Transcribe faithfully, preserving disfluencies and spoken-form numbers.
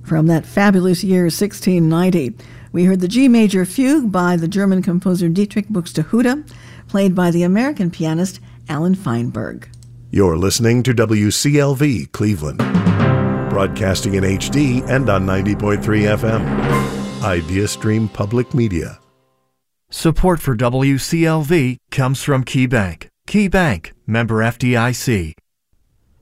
From that fabulous year, sixteen ninety, we heard the G major fugue by the German composer Dietrich Buxtehude, played by the American pianist Alan Feinberg. You're listening to W C L V Cleveland, broadcasting in H D and on ninety point three F M. IdeaStream Public Media. Support for W C L V comes from KeyBank. KeyBank, member F D I C.